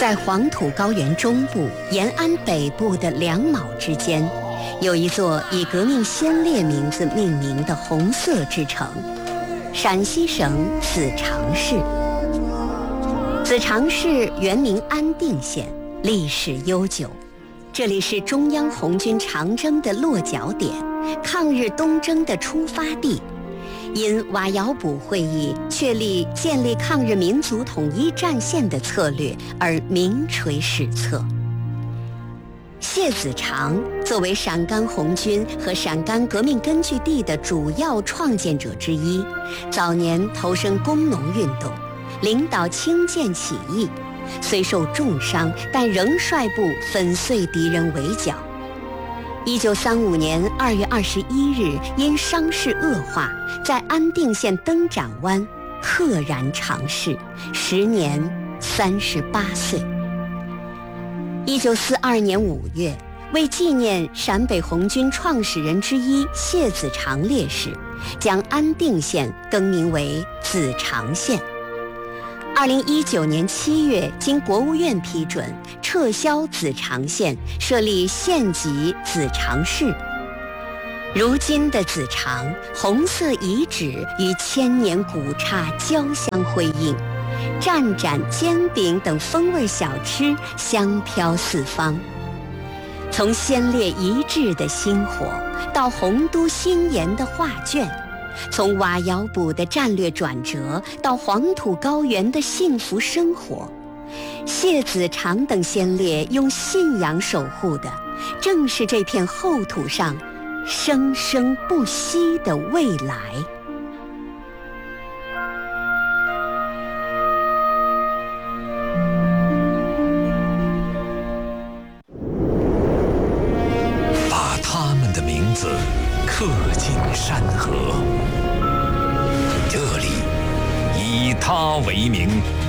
在黄土高原中部、延安北部的两卯之间，有一座以革命先烈名字命名的红色之城——陕西省子长市。子长市原名安定县，历史悠久。这里是中央红军长征的落脚点，抗日东征的出发地。因瓦窑堡会议确立建立抗日民族统一战线的策略而名垂史册。谢子长作为陕甘红军和陕甘革命根据地的主要创建者之一，早年投身工农运动，领导清涧起义，虽受重伤，但仍率部粉碎敌人围剿。1935年2月21日，因伤势恶化，在安定县灯盏湾溘然长逝，时年38岁。1942年5月，为纪念陕北红军创始人之一谢子长烈士，将安定县更名为子长县。2019年7月，经国务院批准，撤销子长县，设立县级子长市。如今的子长，红色遗址与千年古刹交相辉映，蘸盏、煎饼等风味小吃香飘四方。从先烈遗志的薪火，到洪都新颜的画卷，从瓦窑堡的战略转折到黄土高原的幸福生活，谢子长等先烈用信仰守护的，正是这片厚土上生生不息的未来。 把他们的名字刻进山河，这里以他为名，